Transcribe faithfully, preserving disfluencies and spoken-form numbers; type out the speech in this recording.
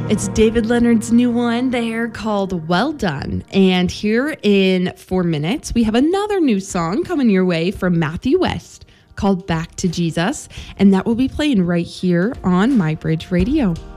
It's David Leonard's new one there called Well Done. And here in four minutes, we have another new song coming your way from Matthew West called Back to Jesus. And that will be playing right here on MyBridge Radio.